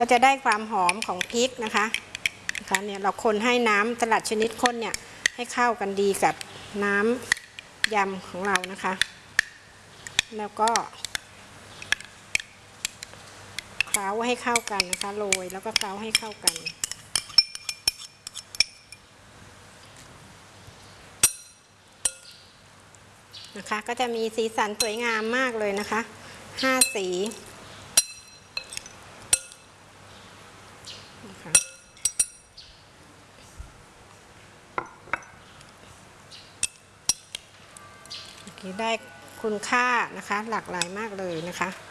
ก็จะได้ความหอมของพริกนะคะเนี่ยเราคนให้น้ำสลัดชนิดข้นเนี่ยให้เข้ากันดีกับน้ำยำของเรานะคะแล้วก็เคล้าให้เข้ากันนะคะโรยแล้วก็เคล้าให้เข้ากันนะคะก็จะมีสีสันสวยงามมากเลยนะคะ5 สีนะคะได้คุณค่านะคะหลากหลายมากเลยนะคะ